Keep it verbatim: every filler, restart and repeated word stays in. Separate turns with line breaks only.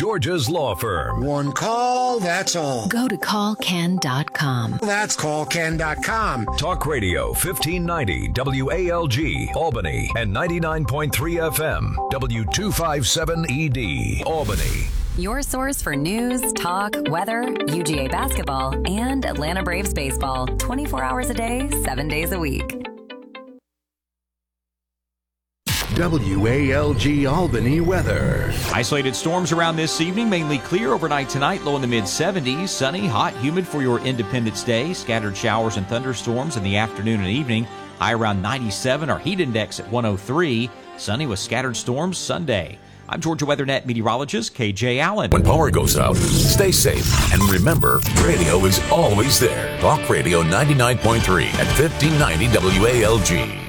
Georgia's law firm.
One call, that's all.
Go to call ken dot com.
That's call ken dot com.
Talk Radio fifteen ninety W A L G, Albany, and ninety-nine point three F M, W two fifty-seven E D, Albany.
Your source for news, talk, weather, U G A basketball, and Atlanta Braves baseball. twenty-four hours a day, seven days a week.
W A L G Albany weather.
Isolated storms around this evening, mainly clear overnight tonight, low in the mid seventies. Sunny, hot, humid for your Independence Day. Scattered showers and thunderstorms in the afternoon and evening. High around ninety-seven, our heat index at one oh three. Sunny with scattered storms Sunday. I'm Georgia WeatherNet meteorologist K J Allen.
When power goes out, stay safe. And remember, radio is always there. Talk Radio ninety-nine point three at fifteen ninety W A L G.